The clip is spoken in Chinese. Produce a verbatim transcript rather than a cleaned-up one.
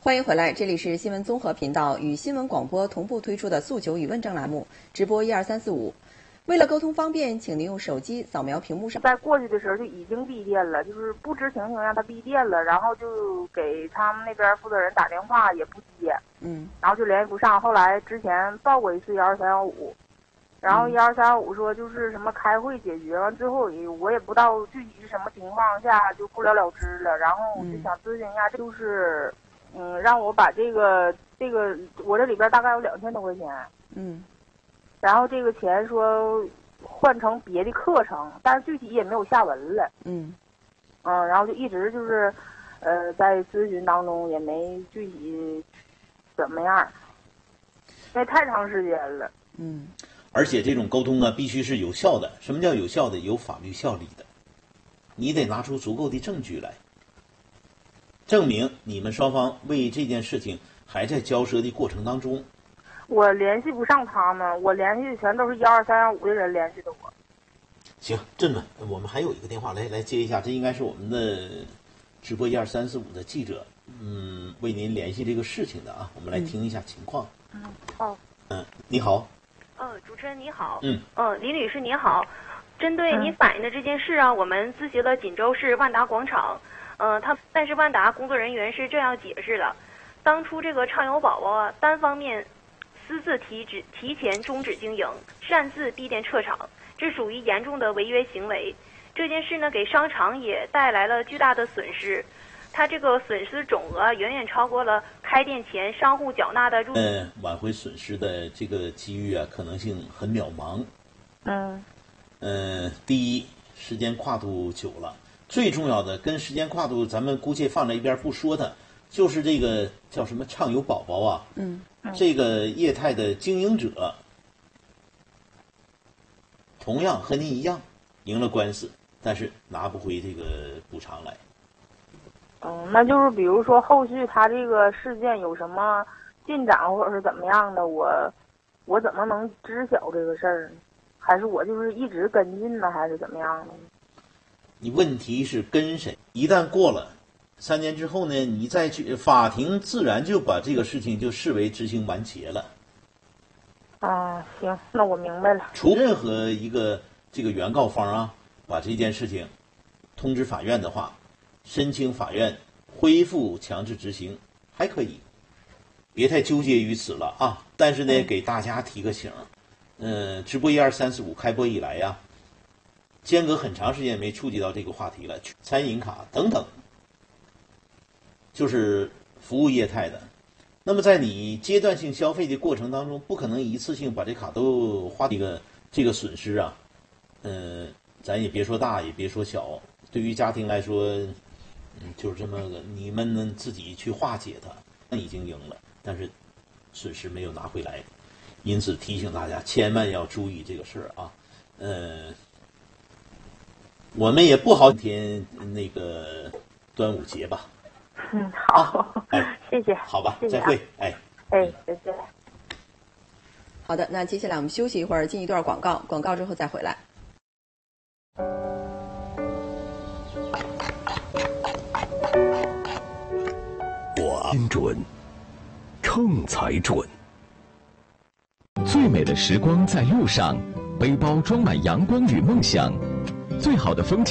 欢迎回来，这里是新闻综合频道与新闻广播同步推出的诉求与问政栏目，直播一二三四五。为了沟通方便，请您用手机扫描屏幕上。 在过去的时候就已经闭店了，就是不知情情让他闭店了，然后就给他们那边负责人打电话也不接， 嗯， 然后就联系不上。后来之前报过一次幺二三幺五，然后幺二三幺五说就是什么开会解决完之后也我也不知道具体是什么情况下就不了了之了，然后我就想咨询一下，就是嗯让我把这个这个我这里边大概有两千多块钱， 嗯。 然后这个钱说换成别的课程，但是具体也没有下文了。 嗯， 嗯，然后就一直就是，呃，在咨询当中也没具体怎么样，因为太长时间了。 嗯， 而且这种沟通啊，必须是有效的。什么叫有效的？有法律效力的。你得拿出足够的证据来，证明你们双方为这件事情还在交涉的过程当中。 我联系不上他们，我联系的全都是幺二三幺五的人联系的我。 行，这么我们还有一个电话，来来接一下，这应该是我们的直播一二三四五的记者，嗯，为您联系这个事情的啊，我们来听一下情况。 嗯，哦， 嗯，你好。 嗯、呃，主持人你好。 嗯。 呃，李女士你好，针对你反映的这件事啊，我们咨询了锦州市万达广场，呃，他但是万达工作人员是这样解释的，当初这个畅游宝宝啊，单方面私自提止提前终止经营，擅自闭店撤场，这属于严重的违约行为。这件事呢，给商场也带来了巨大的损失，它这个损失总额远远超过了开店前商户缴纳的入。 呃，挽回损失的这个机遇啊，可能性很渺茫。 嗯。 呃，第一，时间跨度久了，最重要的跟时间跨度，咱们姑且放在一边不说它，就是这个叫什么畅游宝宝啊。 嗯。 这个业态的经营者，同样和您一样赢了官司，但是拿不回这个补偿来。 嗯，那就是比如说后续他这个事件有什么进展或者是怎么样的，我我怎么能知晓这个事儿呢？还是我就是一直跟进呢，还是怎么样的？ 你问题是跟谁？一旦过了三年之后呢，你再去法庭，自然就把这个事情就视为执行完结了。 啊，行，那我明白了。 除任何一个这个原告方啊，把这件事情通知法院的话，申请法院恢复强制执行还可以，别太纠结于此了啊。但是呢， 嗯、 给大家提个醒，嗯，直播一二三四五开播以来呀、啊，间隔很长时间没触及到这个话题了，餐饮卡等等。就是服务业态的，那么在你阶段性消费的过程当中，不可能一次性把这卡都花这个这个损失啊，嗯、呃，咱也别说大，也别说小，对于家庭来说，嗯，就是这么个，你们能自己去化解它，那已经赢了，但是损失没有拿回来，因此提醒大家千万要注意这个事儿啊，呃，我们也不好天那个端午节吧。 嗯，好， 啊、哎， 谢谢， 好吧， 谢谢啊、 再会，哎， 哎，再见。 好的，那接下来我们休息一会儿，进一段广告，广告之后再回来。 我心准，秤才准。最美的时光在路上，背包装满阳光与梦想，最好的风景。